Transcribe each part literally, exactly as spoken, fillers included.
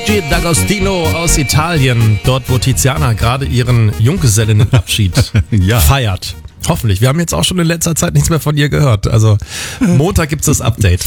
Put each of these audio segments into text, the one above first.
Luigi D'Agostino aus Italien, dort wo Tiziana gerade ihren Junggesellinnenabschied ja. feiert. Hoffentlich. Wir haben jetzt auch schon in letzter Zeit nichts mehr von ihr gehört. Also Montag gibt's das Update.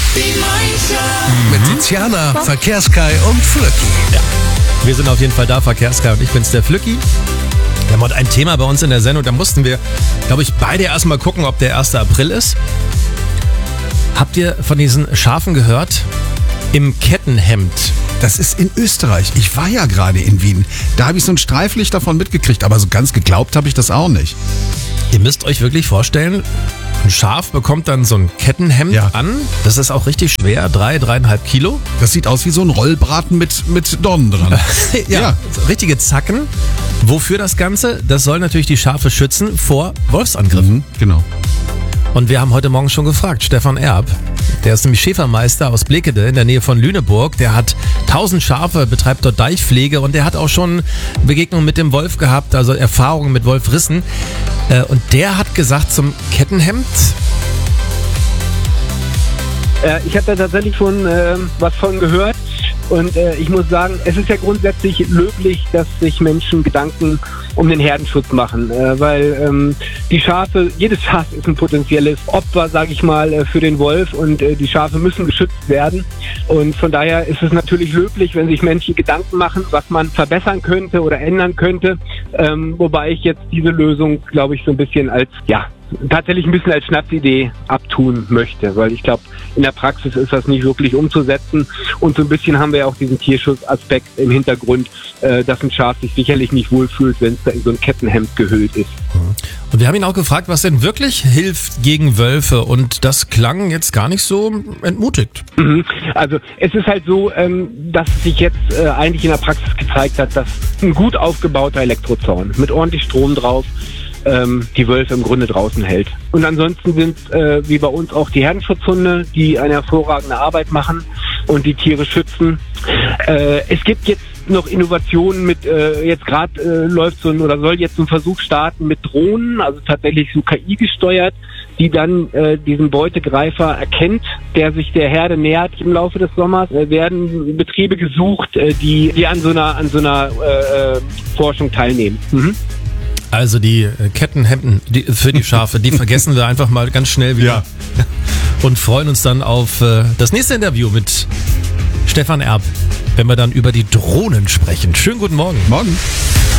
Mit Tiziana, Verkehrskai und Flöcki. Ja. Wir sind auf jeden Fall da, Verkehrskai, und ich bin's, der Flöcki. Wir haben heute ein Thema bei uns in der Sendung, da mussten wir, glaube ich, beide erstmal gucken, ob der erster April ist. Habt ihr von diesen Schafen gehört? Im Kettenhemd. Das ist in Österreich. Ich war ja gerade in Wien. Da habe ich so ein Streiflicht davon mitgekriegt, aber so ganz geglaubt habe ich das auch nicht. Ihr müsst euch wirklich vorstellen, ein Schaf bekommt dann so ein Kettenhemd Ja. an. Das ist auch richtig schwer, drei, dreieinhalb Kilo. Das sieht aus wie so ein Rollbraten mit, mit Dornen dran. ja, Ja. so richtige Zacken. Wofür das Ganze? Das soll natürlich die Schafe schützen vor Wolfsangriffen. Mhm, genau. Und wir haben heute Morgen schon gefragt, Stefan Erb, der ist nämlich Schäfermeister aus Blekede in der Nähe von Lüneburg. Der hat tausend Schafe, betreibt dort Deichpflege und der hat auch schon Begegnungen mit dem Wolf gehabt, also Erfahrungen mit Wolfrissen. Äh, Und der hat gesagt zum Kettenhemd, Äh, ich habe da tatsächlich schon äh, was von gehört und äh, ich muss sagen, es ist ja grundsätzlich löblich, dass sich Menschen Gedanken um den Herdenschutz machen, äh, weil ähm, die Schafe, jedes Schaf ist ein potenzielles Opfer, sage ich mal, äh, für den Wolf und äh, die Schafe müssen geschützt werden und von daher ist es natürlich löblich, wenn sich Menschen Gedanken machen, was man verbessern könnte oder ändern könnte, ähm, wobei ich jetzt diese Lösung, glaube ich, so ein bisschen als, ja, tatsächlich ein bisschen als Schnapsidee abtun möchte, weil ich glaube, in der Praxis ist das nicht wirklich umzusetzen und so ein bisschen haben wir ja auch diesen Tierschutzaspekt im Hintergrund, äh, dass ein Schaf sich sicherlich nicht wohlfühlt, wenn es da in so ein Kettenhemd gehüllt ist. und wir haben ihn auch gefragt, was denn wirklich hilft gegen Wölfe, und das klang jetzt gar nicht so entmutigt. Mhm. Also es ist halt so, ähm, dass sich jetzt äh, eigentlich in der Praxis gezeigt hat, dass ein gut aufgebauter Elektrozaun mit ordentlich Strom drauf ähm, die Wölfe im Grunde draußen hält. Und ansonsten sind äh, wie bei uns auch die Herdenschutzhunde, die eine hervorragende Arbeit machen und die Tiere schützen. Äh, es gibt jetzt noch Innovationen mit, äh, jetzt gerade äh, läuft so ein, oder soll jetzt ein Versuch starten mit Drohnen, also tatsächlich so K I gesteuert, die dann äh, diesen Beutegreifer erkennt, der sich der Herde nähert im Laufe des Sommers. Äh, werden Betriebe gesucht, äh, die, die an so einer, an so einer äh, Forschung teilnehmen. Mhm. Also die äh, Kettenhemden die, für die Schafe, die vergessen wir einfach mal ganz schnell wieder. Ja. Und freuen uns dann auf äh, das nächste Interview mit Stefan Erb, wenn wir dann über die Drohnen sprechen. Schönen guten Morgen. Morgen.